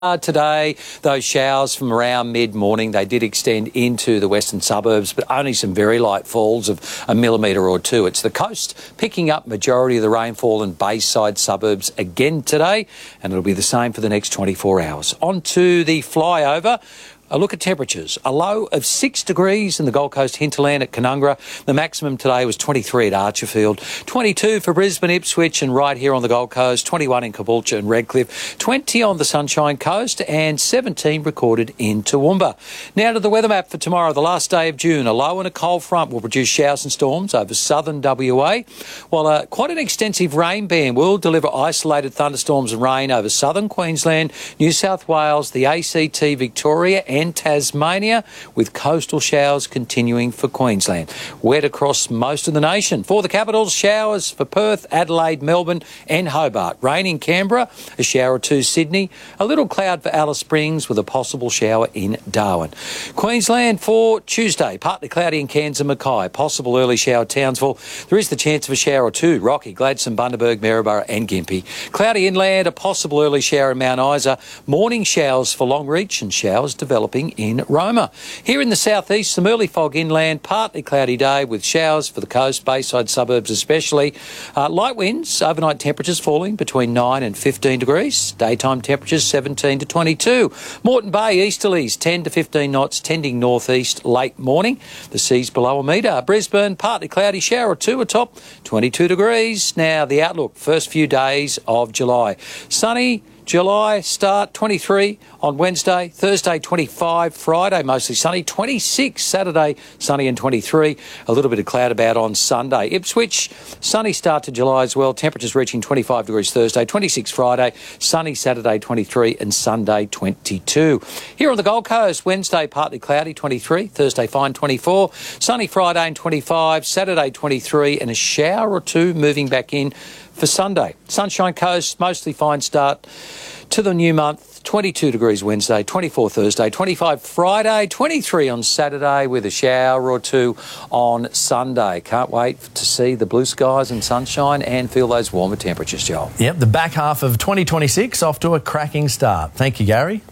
Today, those showers from around mid-morning, they did extend into the western suburbs, but only some very light falls of a millimetre or two. It's the coast picking up majority of the rainfall in Bayside suburbs again today, and it'll be the same for the next 24 hours. On to the flyover. A look at temperatures. A low of 6 degrees in the Gold Coast hinterland at Canungra. The maximum today was 23 at Archerfield, 22 for Brisbane, Ipswich and right here on the Gold Coast, 21 in Caboolture and Redcliffe, 20 on the Sunshine Coast and 17 recorded in Toowoomba. Now to the weather map for tomorrow, the last day of June. A low and a cold front will produce showers and storms over southern WA, while quite an extensive rain band will deliver isolated thunderstorms and rain over southern Queensland, New South Wales, the ACT, Victoria and Tasmania, with coastal showers continuing for Queensland. Wet across most of the nation. For the capitals, showers for Perth, Adelaide, Melbourne and Hobart. Rain in Canberra, a shower or two Sydney, a little cloud for Alice Springs with a possible shower in Darwin. Queensland for Tuesday, partly cloudy in Cairns and Mackay, possible early shower Townsville. There is the chance of a shower or two, Rocky, Gladstone, Bundaberg, Maryborough and Gympie. Cloudy inland, a possible early shower in Mount Isa. Morning showers for Longreach and showers developing in Roma. Here in the southeast, some early fog inland, partly cloudy day with showers for the coast, Bayside suburbs especially. Light winds, overnight temperatures falling between 9 and 15 degrees. Daytime temperatures 17 to 22. Moreton Bay, easterlies 10 to 15 knots, tending northeast late morning. The sea's below a metre. Brisbane, partly cloudy, shower or two atop 22 degrees. Now the outlook, first few days of July. Sunny, July start 23 on Wednesday, Thursday 25, Friday mostly sunny, 26 Saturday sunny and 23, a little bit of cloud about on Sunday. Ipswich, sunny start to July as well, temperatures reaching 25 degrees Thursday, 26 Friday, sunny Saturday 23 and Sunday 22. Here on the Gold Coast, Wednesday partly cloudy 23, Thursday fine 24, sunny Friday and 25, Saturday 23 and a shower or two moving back in for Sunday. Sunshine Coast, mostly fine start to the new month. 22 degrees Wednesday, 24 Thursday, 25 Friday, 23 on Saturday with a shower or two on Sunday. Can't wait to see the blue skies and sunshine and feel those warmer temperatures, Joel. Yep, the back half of 2026 off to a cracking start. Thank you, Gary.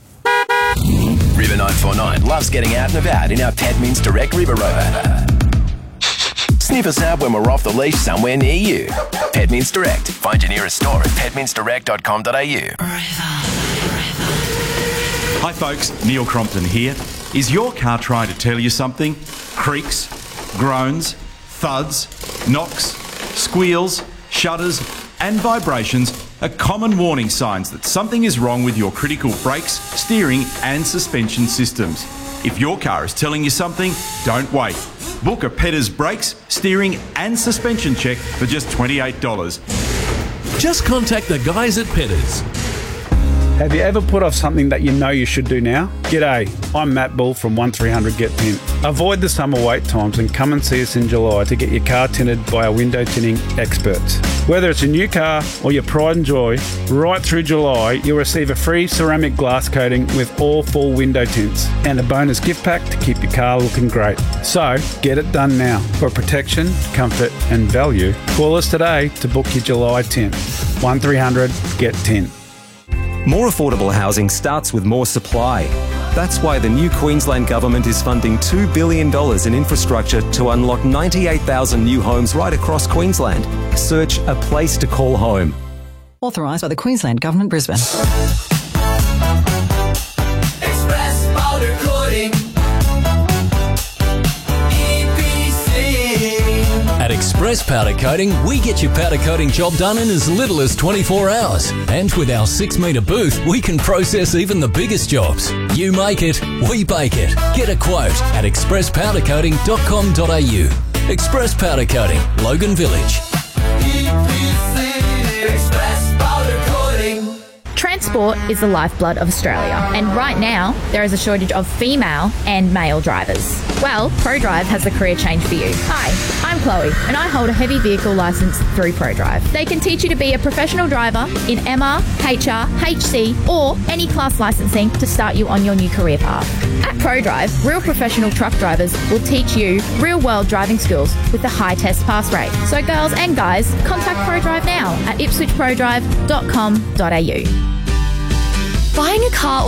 River 949 loves getting out and about in our Petmeans Direct River Rover. Sniff us out when we're off the leash somewhere near you. Petmeans Direct. Find your nearest store at petmeansdirect.com.au. Hi folks, Neil Crompton here. Is your car trying to tell you something? Creaks, groans, thuds, knocks, squeals, shudders and vibrations are common warning signs that something is wrong with your critical brakes, steering and suspension systems. If your car is telling you something, don't wait. Book a Petters brakes, steering and suspension check for just $28. Just contact the guys at Petters. Have you ever put off something that you know you should do now? G'day, I'm Matt Bull from 1300 Get Tint. Avoid the summer wait times and come and see us in July to get your car tinted by our window tinting experts. Whether it's a new car or your pride and joy, right through July you'll receive a free ceramic glass coating with all full window tints and a bonus gift pack to keep your car looking great. So get it done now. For protection, comfort and value, call us today to book your July tint. 1300 Get Tint. More affordable housing starts with more supply. That's why the new Queensland Government is funding $2 billion in infrastructure to unlock 98,000 new homes right across Queensland. Search A Place to Call Home. Authorised by the Queensland Government, Brisbane. Express Powder Coating. At Express Powder Coating, we get your powder coating job done in as little as 24 hours. And with our 6-metre booth, we can process even the biggest jobs. You make it, we bake it. Get a quote at expresspowdercoating.com.au. Express Powder Coating, Logan Village. Express Powder Coating. Transport is the lifeblood of Australia, and right now there is a shortage of female and male drivers. Well, ProDrive has the career change for you. Hi, I'm Chloe, and I hold a heavy vehicle licence through ProDrive. They can teach you to be a professional driver in MR, HR, HC, or any class licensing to start you on your new career path. At ProDrive, real professional truck drivers will teach you real-world driving skills with a high test pass rate. So girls and guys, contact ProDrive now at ipswichprodrive.com.au. Buying a car